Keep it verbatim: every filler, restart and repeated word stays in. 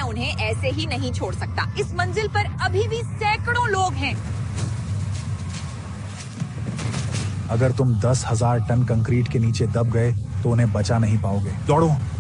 उन्हें ऐसे ही नहीं छोड़ सकता। इस मंजिल पर अभी भी सैकड़ों लोग हैं। अगर तुम दस हजार टन कंक्रीट के नीचे दब गए तो उन्हें बचा नहीं पाओगे। दौड़ो।